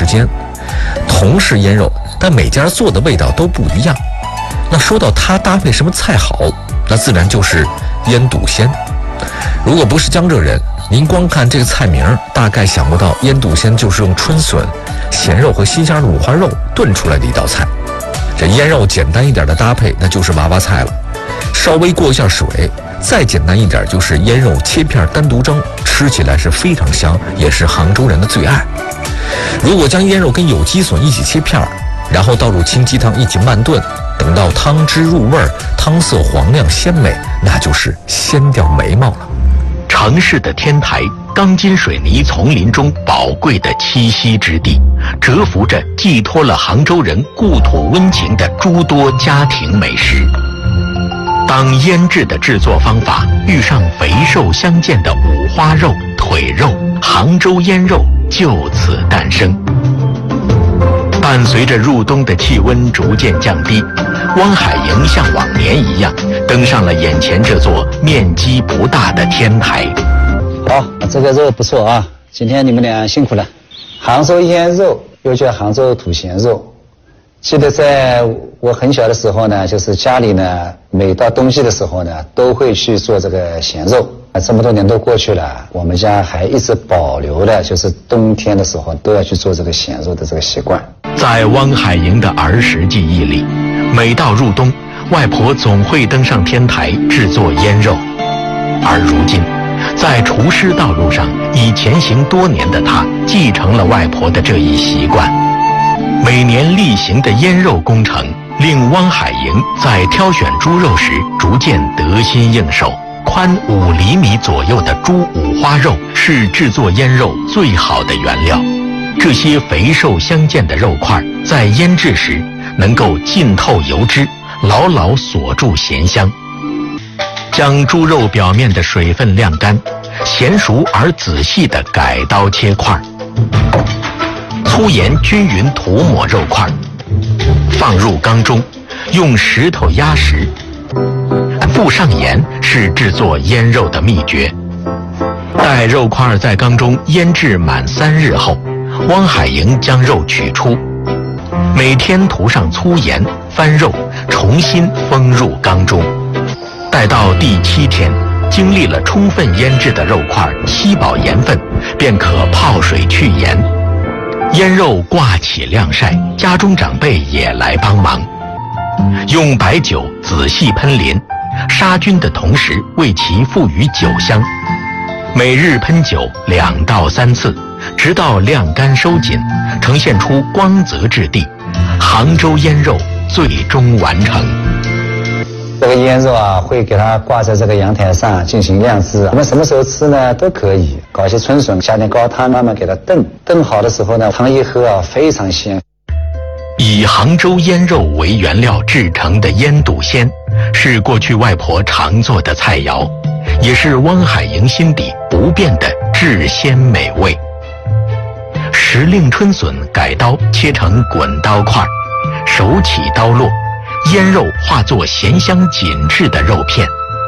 时间。同是腌肉，但每家做的味道都不一样。那说到它搭配什么菜好，那自然就是腌笃鲜。如果不是江浙人，您光看这个菜名，大概想不到腌笃鲜就是用春笋、咸肉和新鲜的五花肉炖出来的一道菜。这腌肉简单一点的搭配，那就是娃娃菜了，稍微过一下水。再简单一点就是腌肉切片单独蒸，吃起来是非常香，也是杭州人的最爱。如果将腌肉跟有机笋一起切片，然后倒入清鸡汤一起慢炖，等到汤汁入味，汤色黄亮鲜美，那就是鲜掉眉毛了。 城市的天台，钢筋水泥丛林中宝贵的栖息之地，蛰伏着寄托了杭州人故土温情的诸多家庭美食。当腌制的制作方法遇上肥瘦相间的五花肉、腿肉，杭州腌肉就此诞生。伴随着入冬的气温逐渐降低，汪海营像往年一样登上了眼前这座面积不大的天台。 好，这个肉不错啊，今天你们俩辛苦了。杭州腌肉又叫杭州土咸肉。记得在我很小的时候呢，就是家里呢，每到冬季的时候呢，都会去做这个咸肉。这么多年都过去了，我们家还一直保留了，就是冬天的时候都要去做这个咸肉的这个习惯。 在汪海营的儿时记忆里，每到入冬，外婆总会登上天台制作腌肉。而如今，在厨师道路上已前行多年的他，继承了外婆的这一习惯。每年例行的腌肉工程，令汪海营在挑选猪肉时逐渐得心应手。宽5厘米左右的猪五花肉是制作腌肉最好的原料。这些肥瘦相间的肉块在腌制时能够浸透油脂，牢牢锁住咸香。将猪肉表面的水分晾干，娴熟而仔细地改刀切块，粗盐均匀涂抹肉块，放入缸中，用石头压实。附上盐是制作腌肉的秘诀。待肉块在缸中腌制满3日后，汪海营将肉取出，每天涂上粗盐，翻肉，重新封入缸中。待到第7天，经历了充分腌制的肉块吸饱盐分，便可泡水去盐。腌肉挂起晾晒，家中长辈也来帮忙，用白酒仔细喷淋，杀菌的同时为其赋予酒香。每日喷酒2到3次，直到晾干收紧，呈现出光泽质地，杭州腌肉最终完成。 这个腌肉啊，会给它挂在这个阳台上进行晾制。我们什么时候吃呢？都可以。搞一些春笋，加点高汤，慢慢给它炖。炖好的时候呢，汤一喝啊，非常鲜。 以杭州腌肉为原料制成的腌笃鲜，是过去外婆常做的菜肴，也是汪海营心底不变的制鲜美味。时令春笋改刀切成滚刀块，手起刀落，腌肉化作咸香紧致的肉片。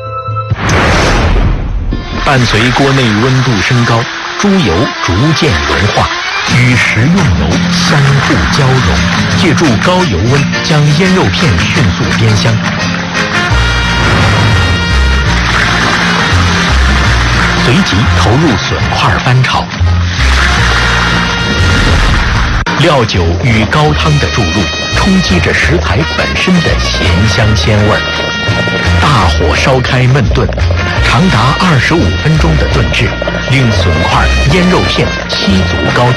伴随锅内温度升高，猪油逐渐融化，与食用油相互交融，借助高油温将腌肉片迅速煸香。随即投入笋块翻炒，料酒与高汤的注入，冲击着食材本身的咸香鲜味儿。大火烧开焖炖，长达25分钟的炖制，令笋块、腌肉片吸足高汤。